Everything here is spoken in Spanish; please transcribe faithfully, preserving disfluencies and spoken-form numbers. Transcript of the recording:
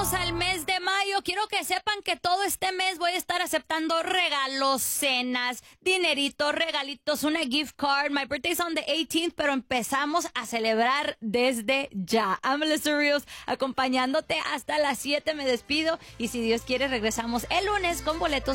entramos al mes de mayo. Quiero que sepan que todo este mes voy a estar aceptando regalos, cenas, dinerito, regalitos, una gift card. My birthday's on the eighteenth, pero empezamos a celebrar desde ya. I'm Melissa Rios, acompañándote hasta las siete. Me despido y si Dios quiere regresamos el lunes con boletos